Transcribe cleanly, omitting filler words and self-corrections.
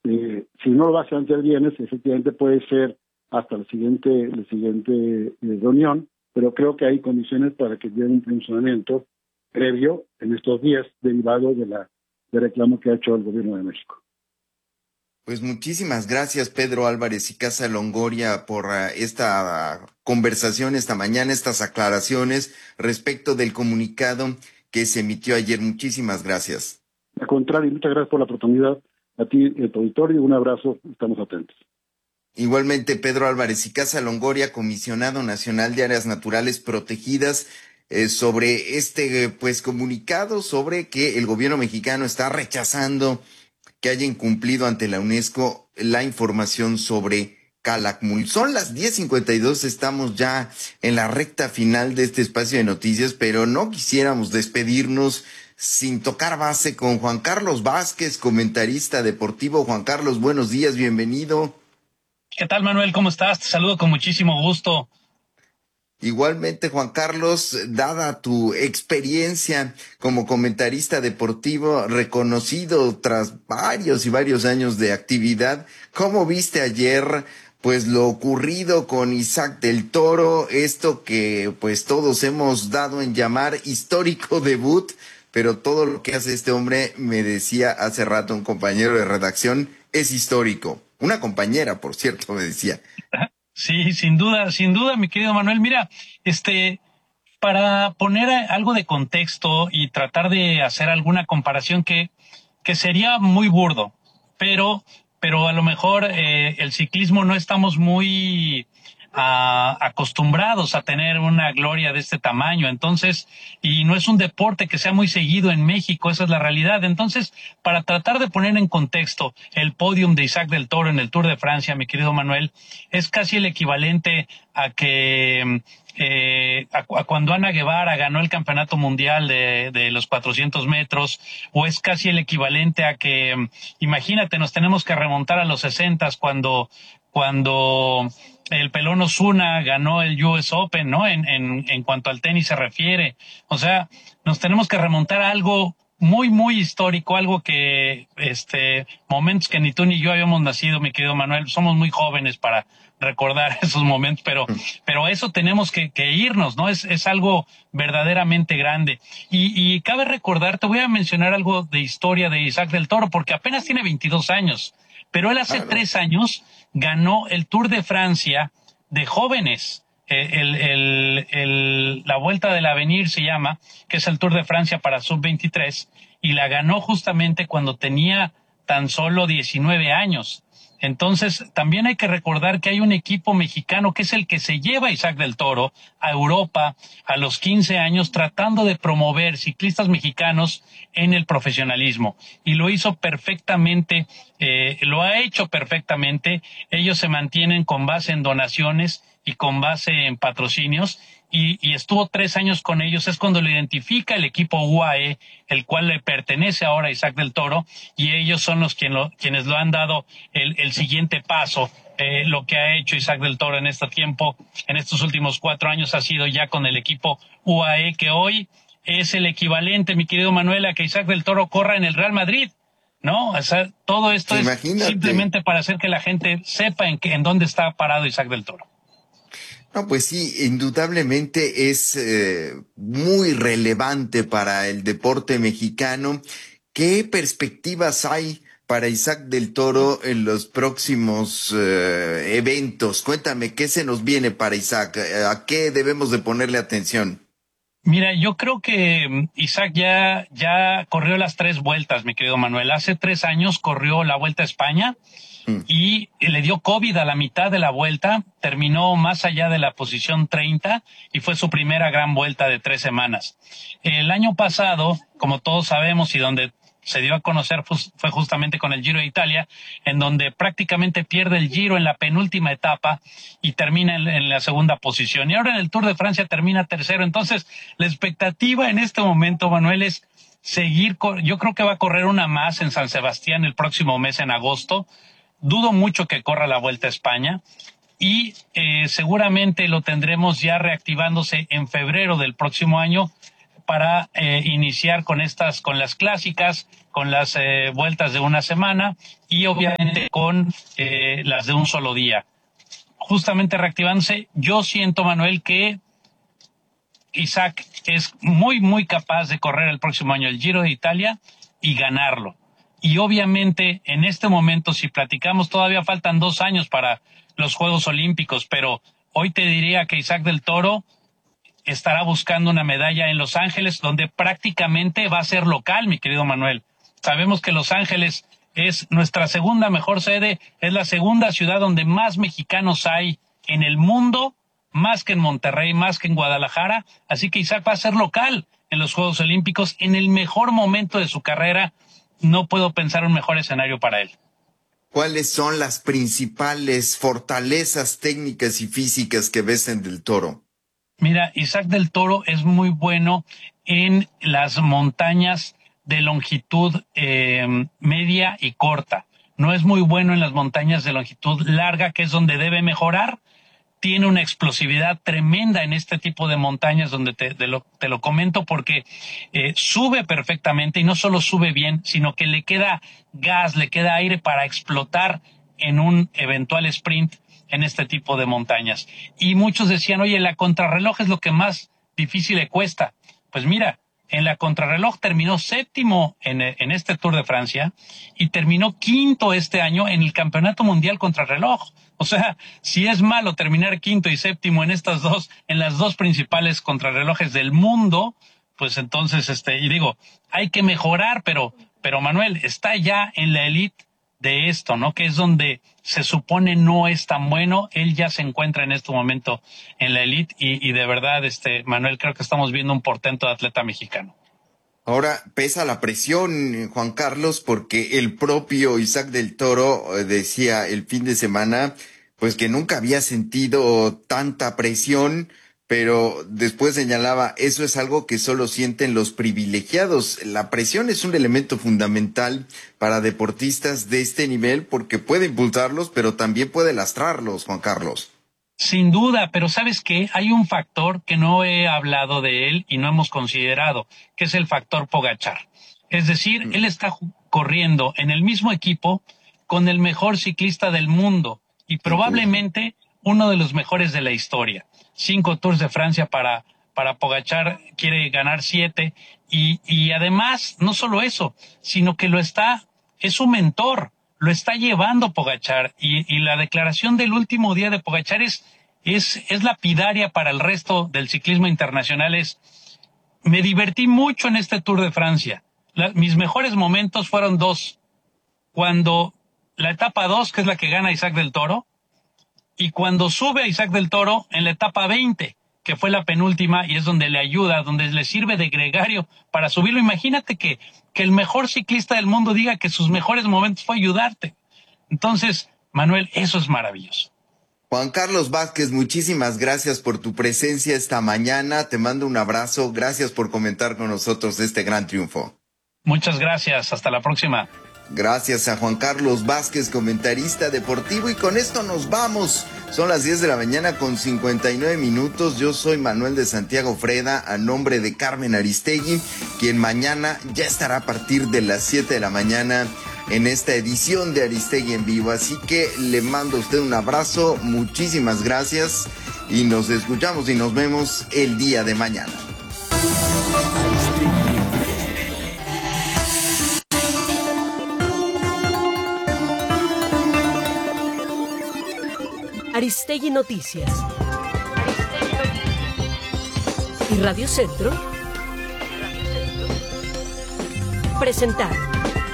Si no lo hace antes del viernes, efectivamente puede ser hasta la siguiente reunión, pero creo que hay condiciones para que llegue un funcionamiento previo en estos días derivado del reclamo que ha hecho el gobierno de México. Pues muchísimas gracias, Pedro Álvarez y Casa Longoria, por esta conversación esta mañana, estas aclaraciones respecto del comunicado que se emitió ayer. Muchísimas gracias. Al contrario, muchas gracias por la oportunidad. A ti, tu auditorio, un abrazo, estamos atentos. Igualmente, Pedro Álvarez y Casa Longoria, comisionado nacional de áreas naturales protegidas, sobre este comunicado sobre que el gobierno mexicano está rechazando que haya incumplido ante la UNESCO la información sobre Calakmul. Son las 10:52, estamos ya en la recta final de este espacio de noticias, pero no quisiéramos despedirnos sin tocar base con Juan Carlos Vázquez, comentarista deportivo. Juan Carlos, buenos días, bienvenido. ¿Qué tal, Manuel? ¿Cómo estás? Te saludo con muchísimo gusto. Igualmente, Juan Carlos, dada tu experiencia como comentarista deportivo reconocido tras varios y varios años de actividad, ¿cómo viste ayer lo ocurrido con Isaac del Toro, esto que todos hemos dado en llamar histórico debut, pero todo lo que hace este hombre, me decía hace rato un compañero de redacción, es histórico? Una compañera, por cierto, me decía. Sí, sin duda, mi querido Manuel. Mira, para poner algo de contexto y tratar de hacer alguna comparación que sería muy burdo, pero a lo mejor el ciclismo no estamos muy acostumbrados a tener una gloria de este tamaño, entonces, y no es un deporte que sea muy seguido en México, esa es la realidad. Entonces, para tratar de poner en contexto el podium de Isaac del Toro en el Tour de Francia, mi querido Manuel, es casi el equivalente a que a cuando Ana Guevara ganó el campeonato mundial de los 400 metros, o es casi el equivalente a que, imagínate, nos tenemos que remontar a los 60s cuando el Pelón Osuna ganó el US Open, ¿no? En cuanto al tenis se refiere. O sea, nos tenemos que remontar a algo muy, muy histórico, algo que, momentos que ni tú ni yo habíamos nacido, mi querido Manuel. Somos muy jóvenes para recordar esos momentos, pero a eso tenemos que irnos, ¿no? Es algo verdaderamente grande. Y cabe recordar, te voy a mencionar algo de historia de Isaac del Toro, porque apenas tiene 22 años, pero él hace 3 años ganó el Tour de Francia de jóvenes. La Vuelta del Avenir se llama, que es el Tour de Francia para sub-23, y la ganó justamente cuando tenía tan solo 19 años. Entonces, también hay que recordar que hay un equipo mexicano que es el que se lleva a Isaac del Toro a Europa a los 15 años, tratando de promover ciclistas mexicanos en el profesionalismo. Y lo hizo perfectamente, lo ha hecho perfectamente. Ellos se mantienen con base en donaciones y con base en patrocinios, y estuvo 3 años con ellos. Es cuando lo identifica el equipo UAE, el cual le pertenece ahora a Isaac del Toro, y ellos son los quienes lo han dado el siguiente paso. Lo que ha hecho Isaac del Toro en este tiempo, en estos últimos 4 años, ha sido ya con el equipo UAE, que hoy es el equivalente, mi querido Manuel, a que Isaac del Toro corra en el Real Madrid, ¿no? O sea, todo esto es simplemente para hacer que la gente sepa en dónde está parado Isaac del Toro. No, pues sí, indudablemente es muy relevante para el deporte mexicano. ¿Qué perspectivas hay para Isaac del Toro en los próximos eventos? Cuéntame, ¿qué se nos viene para Isaac? ¿A qué debemos de ponerle atención? Mira, yo creo que Isaac ya corrió las 3 vueltas, mi querido Manuel. Hace 3 años corrió la Vuelta a España y le dio COVID a la mitad de la vuelta, terminó más allá de la posición 30 y fue su primera gran vuelta de 3 semanas. El año pasado, como todos sabemos, y donde se dio a conocer fue justamente con el Giro de Italia, en donde prácticamente pierde el Giro en la penúltima etapa y termina en la segunda posición. Y ahora en el Tour de Francia termina tercero. Entonces, la expectativa en este momento, Manuel, es seguir. Yo creo que va a correr una más en San Sebastián el próximo mes, en agosto. Dudo mucho que corra la Vuelta a España, y seguramente lo tendremos ya reactivándose en febrero del próximo año para iniciar con las clásicas, con las vueltas de una semana y obviamente con las de un solo día. Justamente reactivándose, yo siento, Manuel, que Isaac es muy, muy capaz de correr el próximo año el Giro de Italia y ganarlo. Y obviamente en este momento, si platicamos, todavía faltan 2 años para los Juegos Olímpicos, pero hoy te diría que Isaac del Toro estará buscando una medalla en Los Ángeles, donde prácticamente va a ser local, mi querido Manuel. Sabemos que Los Ángeles es nuestra segunda mejor sede, es la segunda ciudad donde más mexicanos hay en el mundo, más que en Monterrey, más que en Guadalajara, así que Isaac va a ser local en los Juegos Olímpicos en el mejor momento de su carrera. No puedo pensar un mejor escenario para él. ¿Cuáles son las principales fortalezas técnicas y físicas que ves en Del Toro? Mira, Isaac del Toro es muy bueno en las montañas de longitud media y corta. No es muy bueno en las montañas de longitud larga, que es donde debe mejorar. Tiene una explosividad tremenda en este tipo de montañas donde te lo comento porque sube perfectamente y no solo sube bien, sino que le queda gas, le queda aire para explotar en un eventual sprint en este tipo de montañas. Y muchos decían, oye, la contrarreloj es lo que más difícil le cuesta. Pues mira, en la contrarreloj terminó séptimo en este Tour de Francia y terminó quinto este año en el Campeonato Mundial Contrarreloj. O sea, si es malo terminar quinto y séptimo en en las dos principales contrarrelojes del mundo, pues entonces, y digo, hay que mejorar, pero Manuel, está ya en la elite de esto, ¿no? Que es donde se supone no es tan bueno. Él ya se encuentra en este momento en la elite y de verdad, Manuel, creo que estamos viendo un portento de atleta mexicano. Ahora pesa la presión, Juan Carlos, porque el propio Isaac del Toro decía el fin de semana, pues que nunca había sentido tanta presión, pero después señalaba, eso es algo que solo sienten los privilegiados. La presión es un elemento fundamental para deportistas de este nivel porque puede impulsarlos, pero también puede lastrarlos, Juan Carlos. Sin duda, pero ¿sabes qué? Hay un factor que no he hablado de él y no hemos considerado, que es el factor Pogačar. Es decir, él está corriendo en el mismo equipo con el mejor ciclista del mundo y probablemente uno de los mejores de la historia. 5 Tours de Francia para Pogačar, quiere ganar 7 y además no solo eso, sino que es su mentor. Lo está llevando Pogačar y la declaración del último día de Pogačar es lapidaria para el resto del ciclismo internacional. Me divertí mucho en este Tour de Francia. Mis mejores momentos fueron 2. Cuando la etapa 2, que es la que gana Isaac del Toro, y cuando sube a Isaac del Toro en la etapa 20, que fue la penúltima y es donde le ayuda, donde le sirve de gregario para subirlo. Imagínate que el mejor ciclista del mundo diga que sus mejores momentos fue ayudarte. Entonces, Manuel, eso es maravilloso. Juan Carlos Vázquez, muchísimas gracias por tu presencia esta mañana. Te mando un abrazo. Gracias por comentar con nosotros este gran triunfo. Muchas gracias. Hasta la próxima. Gracias a Juan Carlos Vázquez, comentarista deportivo. Y con esto nos vamos. Son las 10 de la mañana con 59 minutos. Yo soy Manuel de Santiago Freda, a nombre de Carmen Aristegui, quien mañana ya estará a partir de las 7 de la mañana en esta edición de Aristegui en vivo. Así que le mando a usted un abrazo. Muchísimas gracias. Y nos escuchamos y nos vemos el día de mañana. Aristegui Noticias. Y Radio Centro presentaron.